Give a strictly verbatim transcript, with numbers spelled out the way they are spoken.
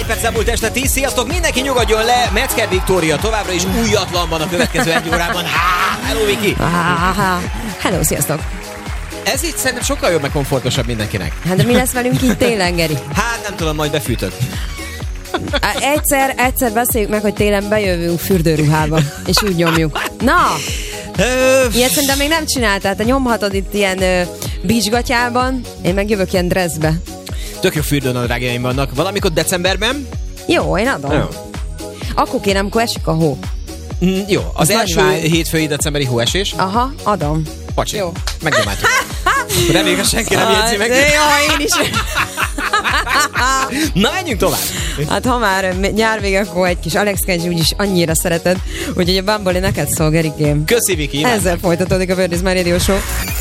egy perc múlt este tíz. Sziasztok, mindenki nyugodjon le. Metzger Viktória továbbra is újatlanban a következő egy órában. Há, hello Viki! Há, hello, sziasztok! Ez így szerintem sokkal jobb, meg komfortosabb mindenkinek. Hát de mi lesz velünk így télen, Geri? Hát nem tudom, majd befűtöd. Egyszer, egyszer beszéljük meg, hogy télen bejövünk fürdőruhába, és úgy nyomjuk. Na! Ilyet szerintem még nem csináltál, te nyomhatod itt ilyen uh, beachgatyában, én meg jövök ilyen dresszbe. Tök jó fürdőnadrágjaim vannak. Valamikor decemberben? Jó, én adom. Jó. Akkor kérem, amikor esik a hó. Mm, jó, az, az első hétfői decemberi hóesés. Aha, adom. Pacsi, jó. Megnyomáltuk. Reméljük, hogy senki nem jegyzi meg. Jó, én is. Na, menjünk tovább. Hát ha már nyár vége, akkor egy kis Alex Kenji úgyis annyira szereted, úgyhogy a Bamboli neked szól, Gerikém. Köszi, Viki. Ezzel folytatódik a Bird is My Radio Show.